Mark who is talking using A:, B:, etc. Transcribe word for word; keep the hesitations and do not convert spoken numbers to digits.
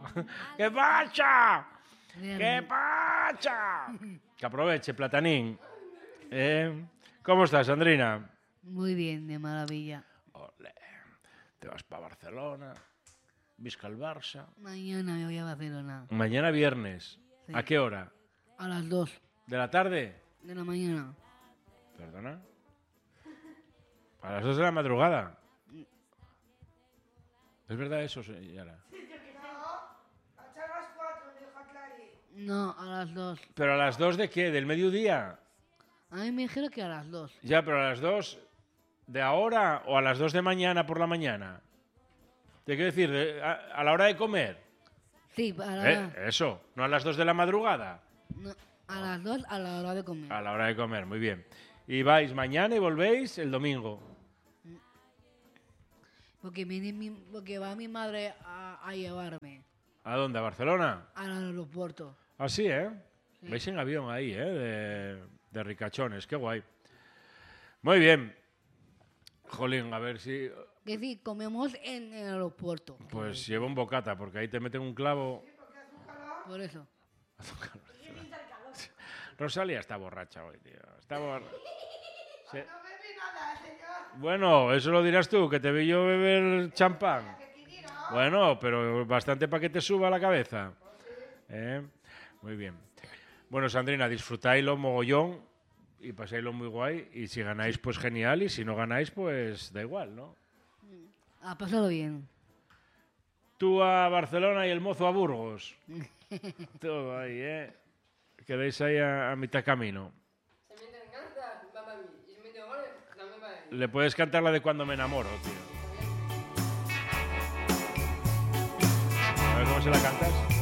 A: ¿Qué pasa? ¿Qué pasa? Que aproveche, Platanín. ¿Eh? ¿Cómo estás, Sandrina?
B: Muy bien, de maravilla.
A: Olé. Te vas para Barcelona, visca el Barça.
B: Mañana me voy a Barcelona.
A: Mañana viernes.
B: Sí.
A: ¿A qué hora?
B: A las dos
A: ¿De la tarde?
B: de la mañana.
A: ¿Perdona? ¿A las dos de la madrugada? ¿Es verdad eso, señora?
B: No, a las dos.
A: ¿Pero a las dos de qué? ¿Del mediodía?
B: A mí me dijeron que a las dos.
A: Ya, pero a las dos de ahora o a las dos de mañana por la mañana. ¿Te quiero decir? De- a, a la hora de comer.
B: Sí, a, la,
A: Eh, eso, no a las dos de la madrugada.
B: no, a las dos a la hora de comer.
A: A la hora de comer, muy bien. Y vais mañana y volvéis el domingo.
B: Porque, viene mi, porque va mi madre a, a llevarme
A: ¿A dónde? ¿A Barcelona?
B: al aeropuerto.
A: Así, ¿eh?
B: Sí.
A: Vais en avión ahí, ¿eh? De, de ricachones, qué guay. Muy bien. Jolín, a ver si...
B: Que sí, comemos en el aeropuerto.
A: Pues lleva un bocata, porque ahí te meten un clavo...
B: Por eso.
A: Rosalía está borracha hoy, tío. Está borracha. Bueno, eso lo dirás tú, que te vi yo beber champán. Bueno, pero bastante para que te suba la cabeza. ¿Eh? Muy bien. Bueno, Sandrina, disfrutáislo mogollón y pasáislo muy guay. Y si ganáis, pues genial. Y si no ganáis, pues da igual, ¿no?
B: Ha pasado bien.
A: Tú a Barcelona y el mozo a Burgos. Todo ahí, ¿eh? Quedéis ahí a, a mitad camino. Le puedes cantar la de Cuando me enamoro, tío. A ver cómo se la cantas.